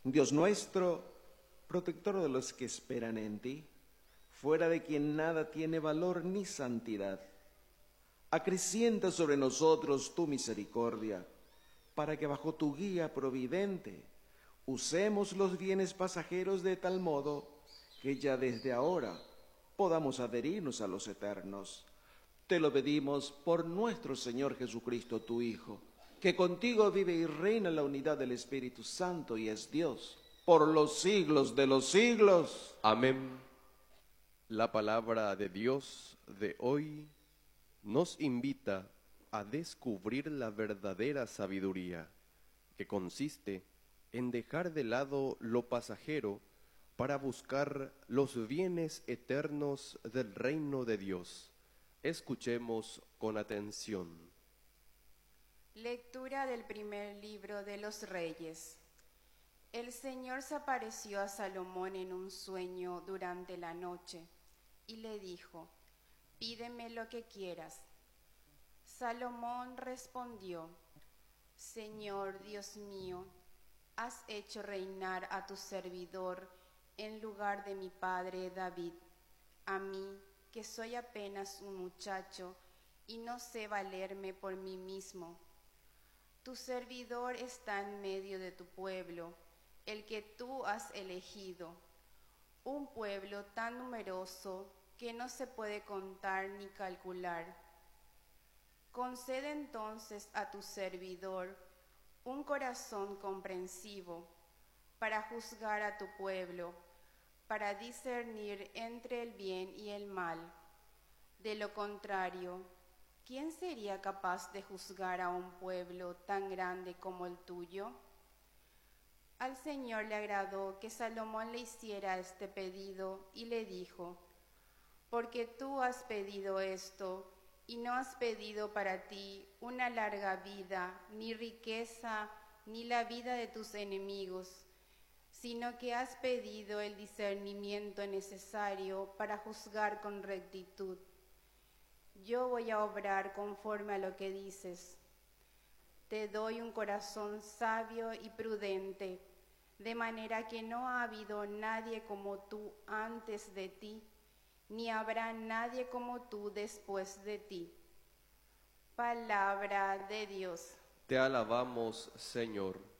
Dios nuestro, protector de los que esperan en ti, fuera de quien nada tiene valor ni santidad, acrecienta sobre nosotros tu misericordia, para que bajo tu guía providente usemos los bienes pasajeros de tal modo que ya desde ahora podamos adherirnos a los eternos. Te lo pedimos por nuestro Señor Jesucristo, tu Hijo, que contigo vive y reina en la unidad del Espíritu Santo y es Dios, por los siglos de los siglos. Amén. La palabra de Dios de hoy nos invita a descubrir la verdadera sabiduría, que consiste en dejar de lado lo pasajero para buscar los bienes eternos del reino de Dios. Escuchemos con atención. Lectura del primer libro de los Reyes. El Señor se apareció a Salomón en un sueño durante la noche y le dijo: «Pídeme lo que quieras». Salomón respondió: «Señor Dios mío, has hecho reinar a tu servidor en lugar de mi padre David, a mí, que soy apenas un muchacho y no sé valerme por mí mismo. Tu servidor está en medio de tu pueblo, el que tú has elegido, un pueblo tan numeroso que no se puede contar ni calcular. Concede entonces a tu servidor un corazón comprensivo para juzgar a tu pueblo, para discernir entre el bien y el mal. De lo contrario, ¿quién sería capaz de juzgar a un pueblo tan grande como el tuyo?». Al Señor le agradó que Salomón le hiciera este pedido y le dijo: «Porque tú has pedido esto, y no has pedido para ti una larga vida, ni riqueza, ni la vida de tus enemigos, sino que has pedido el discernimiento necesario para juzgar con rectitud. Yo voy a obrar conforme a lo que dices. Te doy un corazón sabio y prudente, de manera que no ha habido nadie como tú antes de ti, ni habrá nadie como tú después de ti». Palabra de Dios. Te alabamos, Señor.